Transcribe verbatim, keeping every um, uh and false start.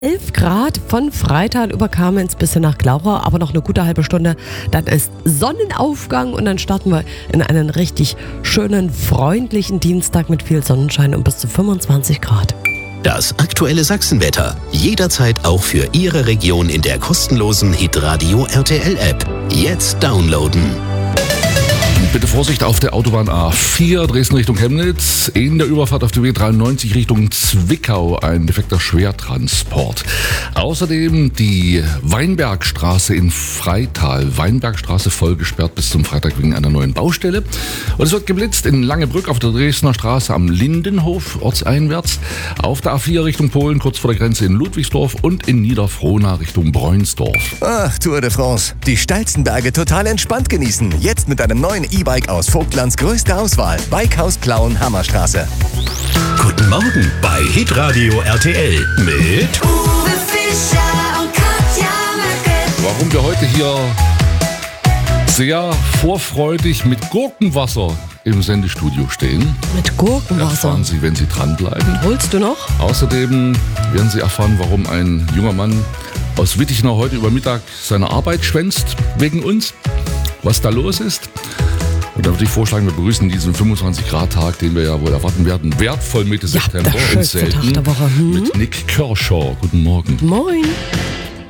elf Grad von Freital über Kamenz bis hin nach Glauchau, aber noch eine gute halbe Stunde. Dann ist Sonnenaufgang und dann starten wir in einen richtig schönen, freundlichen Dienstag mit viel Sonnenschein und bis zu fünfundzwanzig Grad. Das aktuelle Sachsenwetter. Jederzeit auch für Ihre Region in der kostenlosen Hitradio R T L App. Jetzt downloaden. Bitte Vorsicht auf der Autobahn A vier, Dresden Richtung Chemnitz. In der Überfahrt auf die B dreiundneunzig Richtung Zwickau ein defekter Schwertransport. Außerdem die Weinbergstraße in Freital. Weinbergstraße voll gesperrt bis zum Freitag wegen einer neuen Baustelle. Und es wird geblitzt in Langebrück auf der Dresdner Straße am Lindenhof, ortseinwärts. Auf der A vier Richtung Polen, kurz vor der Grenze in Ludwigsdorf und in Niederfrohna Richtung Bräunsdorf. Ach, Tour de France. Die steilsten Berge total entspannt genießen. Jetzt mit einem neuen E-Bike aus Vogtlands größte Auswahl. Bikehaus Plauen, Hammerstraße. Guten Morgen bei Hitradio R T L mit Uwe Fischer und Katja Möcke. Warum wir heute hier sehr vorfreudig mit Gurkenwasser im Sendestudio stehen, Mit Gurkenwasser. erfahren Sie, wenn Sie dranbleiben. Holst du noch? Außerdem werden Sie erfahren, warum ein junger Mann aus Wittichner heute über Mittag seine Arbeit schwänzt wegen uns, was da los ist. Und da würde ich vorschlagen, wir begrüßen diesen fünfundzwanzig Grad Tag, den wir ja wohl erwarten werden, wertvoll Mitte Ja, September der in schönste Tag Selten der Woche. Hm? mit Nick Kershaw. Guten Morgen. Moin.